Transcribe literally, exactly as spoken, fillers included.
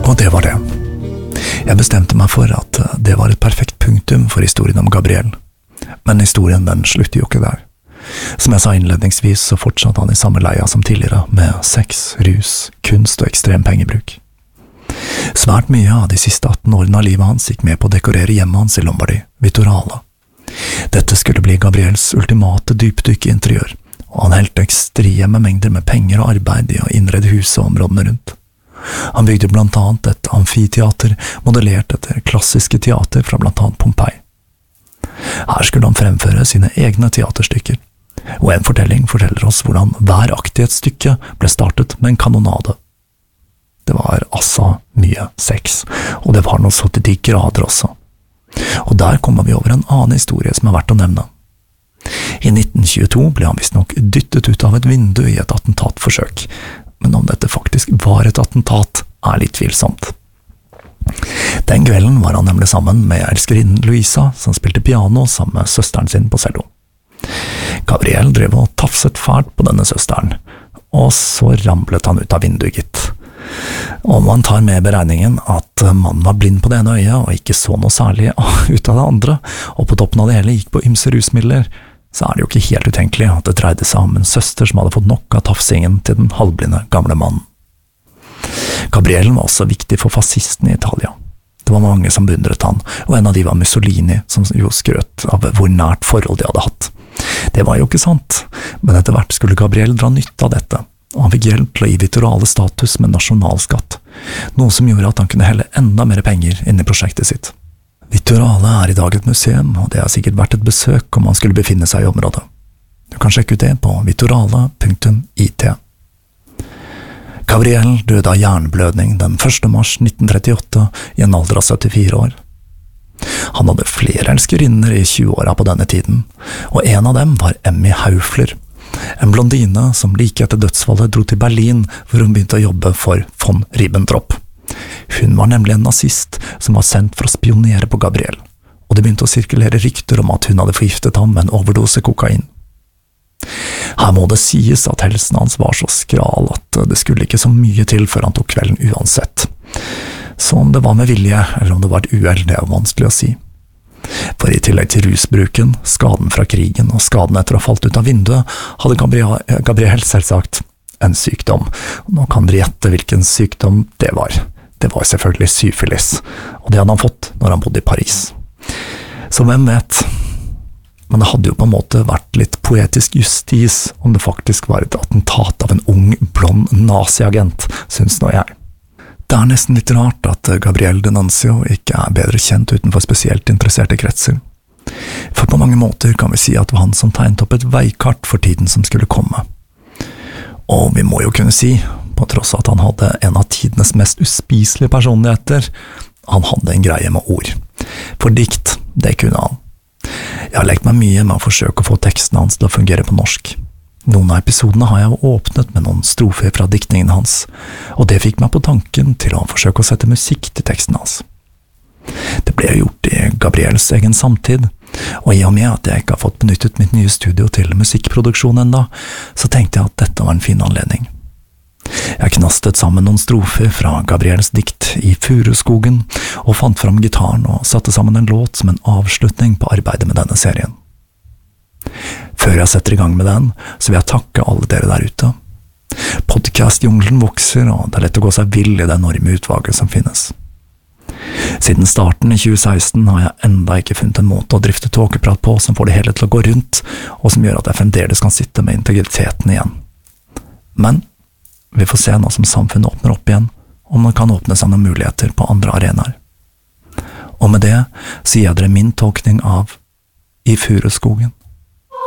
Og det var det. Jeg bestemte meg for at det var et perfekt punktum for historien om Gabriel. Men historien den slutter jo ikke der. Som jeg sa innledningsvis, så fortsatte han i samme leia som tidligere, med sex, rus, kunst og ekstrem pengebruk. Svært mye av de siste atten årene av livet hans gikk med på å dekorere hjemmet hans i Lombardy, Vittorale. Dette skulle bli Gabriels ultimate dypdykk i interiør, og han helte ekstreme mengder med penger og arbeid i å innrede huset og områdene rundt. Han bygde blant annet et amfiteater modellert etter klassiske teater fra blant annet Pompeii. Her skulle han fremføre sine egne teaterstykker, og en fortelling forteller oss hvordan hver akt i et stykke ble startet med en kanonade. Det var altså mye sex, og det var noe så til de grader også. Og der kommer vi over en annen historie som er verdt å nevne. I nitten tjueto ble han visstnok dyttet ut av et vindu i et attentatforsøk, men om dette faktisk var et attentat, er litt tvilsomt. Den kvelden var han nemlig sammen med elskerinnen Luisa, som spilte piano sammen med søsteren sin på cello. Gabriel drev og tafset fælt på denne søsteren, og så ramlet han ut av vinduet, gitt. Om man tar med beregningen at mannen var blind på det ene øyet og ikke så noe særlig ut av det andre, og på toppen av det hele gikk på ymse rusmidler, så er det jo ikke helt utenkelig at det dreide seg om en søster som hadde fått nok av tafsingen til den halvblinde gamle mannen. Gabriel var også viktig for fascisten i Italia. Det var mange som beundret han, og en av de var Mussolini, som jo skrøt av hvor nært forhold de hadde hatt. Det var jo ikke sant, men etter hvert skulle Gabriel dra nytte av dette, og han fikk hjelp til å gi Vittorale status med nasjonalskatt, noe som gjorde at han kunne helle enda mer penger inn i prosjektet sitt. Vittorale er i dag et museum, og det har sikkert vært et besøk om han skulle befinne seg i området. Du kan sjekke ut det på vittorale punktum I T. Gabriel døde av hjerneblødning den første mars nitten trettiåtte i en alder av syttifire år. Han hadde flere elskerinner i tjueåra på denne tiden, og en av dem var Emmy Haufler, en blondine som like etter dødsfallet dro til Berlin hvor hun begynte å jobbe for von Ribbentrop. Hun var nemlig en nazist som var sendt for å spionere på Gabriel, og det begynte å sirkulere rykter om at hun hadde forgiftet ham med en overdose kokain. Her må det sies at helsen hans var så skral at det skulle ikke så mye til før han tok kvelden uansett. Så om det var med vilje, eller om det var et uhell, det er vanskelig å si. For i tillegg til rusbruken, skaden fra krigen og skaden etter å ha falt ut av vinduet, hadde Gabriel, Gabriel selvsagt en sykdom. Nå kan dere gjette hvilken sykdom det var. Det var selvfølgelig syfilis, og det hadde han fått når han bodde i Paris. Så hvem vet? Men det hadde jo på en måte vært litt poetisk justis om det faktisk var et attentat av en ung, blond naziagent, synes nå jeg. Det er nesten litt rart at Gabriel D'Annunzio ikke er bedre kjent utenfor spesielt interesserte kretser. For på mange måter kan vi si at det var han som tegnet opp et veikart for tiden som skulle komme. Og vi må jo kunne si, på tross av at han hadde en av tidenes mest uspiselige personligheter, han hadde en greie med ord. For dikt, det kunne han. Jeg har lekt meg mye med å forsøke å få teksten hans til å fungere på norsk. Noen av episodene har jeg åpnet med noen strofer fra diktningen hans, og det fikk meg på tanken til å forsøke å sette musikk til teksten hans. Det ble gjort i Gabriels egen samtid, og i og med at jeg ikke har fått benyttet mitt nye studio til musikkproduksjon enda, så tenkte jeg at dette var en fin anledning. Jeg knastet sammen noen strofer fra Gabriels dikt I Furuskogen, og fant fram gitaren og satte sammen en låt som en avslutning på arbeidet med denne serien. Før jeg setter i gang med den, så vil jeg takke alle dere der ute. Podcast-jungelen vokser, og det er lett å gå seg vill i det enorme utvalget som finnes. Siden starten i tjue seksten har jeg enda ikke funnet en måte å drifte tåkeprat på som får det hele til å gå rundt, og som gjør at jeg fremdeles kan sitte med integriteten igjen. Men vi får se nå som samfunnet åpner opp igjen, om det kan åpne seg noen muligheter på andre arenaer. Og med det sier jeg dere min tolkning av I Furuskogen.